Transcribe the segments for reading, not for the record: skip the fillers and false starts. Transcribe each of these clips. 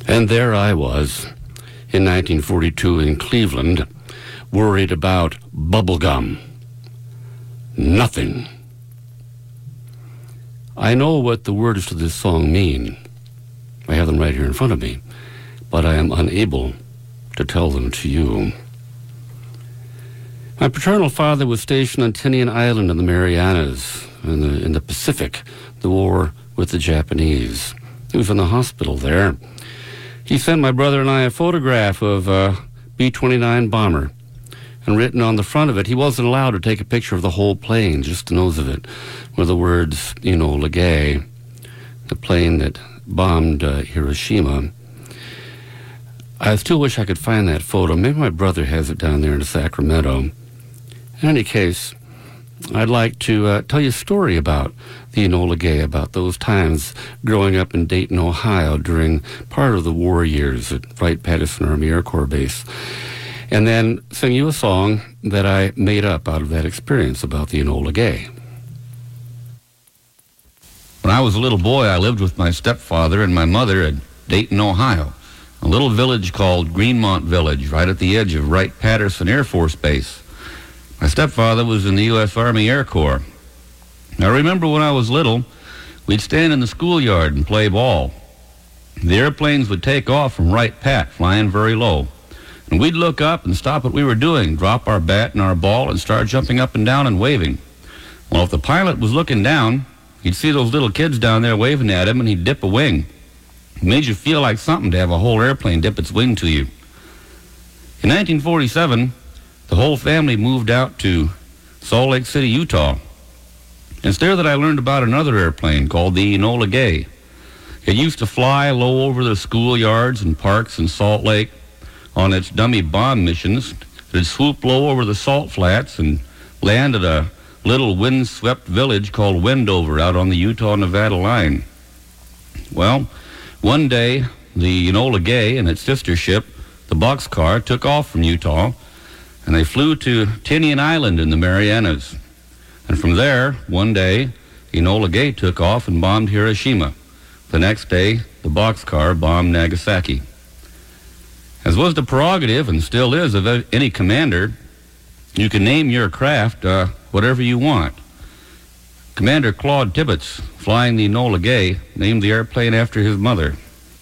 And there I was, in 1942 in Cleveland, worried about bubblegum. Nothing. I know what the words to this song mean. I have them right here in front of me, but I am unable to tell them to you. My paternal father was stationed on Tinian Island in the Marianas, in the Pacific, the war with the Japanese. He was in the hospital there. He sent my brother and I a photograph of a B-29 bomber, and written on the front of it, he wasn't allowed to take a picture of the whole plane, just the nose of it, were the words, Enola Gay, the plane that bombed Hiroshima. I still wish I could find that photo. Maybe my brother has it down there in Sacramento. In any case, I'd like to tell you a story about the Enola Gay, about those times growing up in Dayton, Ohio during part of the war years at Wright-Patterson Army Air Corps Base, and then sing you a song that I made up out of that experience about the Enola Gay. When I was a little boy, I lived with my stepfather and my mother at Dayton, Ohio, a little village called Greenmont Village, right at the edge of Wright-Patterson Air Force Base. My stepfather was in the U.S. Army Air Corps. I remember when I was little, we'd stand in the schoolyard and play ball. The airplanes would take off from Wright-Pat, flying very low. And we'd look up and stop what we were doing, drop our bat and our ball, and start jumping up and down and waving. Well, if the pilot was looking down, he'd see those little kids down there waving at him, and he'd dip a wing. It made you feel like something to have a whole airplane dip its wing to you. In 1947, the whole family moved out to Salt Lake City, Utah. It's there that I learned about another airplane called the Enola Gay. It used to fly low over the schoolyards and parks in Salt Lake on its dummy bomb missions. It'd swoop low over the salt flats and land at a little wind-swept village called Wendover out on the Utah-Nevada line. Well, one day, the Enola Gay and its sister ship, the Boxcar, took off from Utah, and they flew to Tinian Island in the Marianas. And from there, one day, the Enola Gay took off and bombed Hiroshima. The next day, the Boxcar bombed Nagasaki. As was the prerogative, and still is, of any commander, you can name your craft whatever you want. Commander Claude Tibbets, flying the Enola Gay, named the airplane after his mother.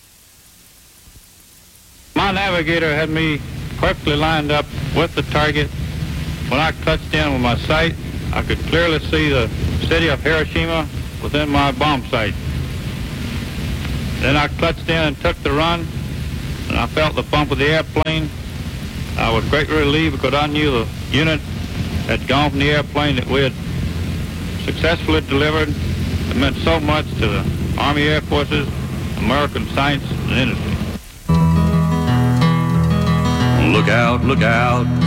My navigator had me perfectly lined up with the target. When I touched in with my sight, I could clearly see the city of Hiroshima within my bomb sight. Then I clutched in and took the run, and I felt the bump of the airplane. I was greatly relieved because I knew the unit had gone from the airplane that we had successfully delivered. It meant so much to the Army Air Forces, American science and industry. Look out,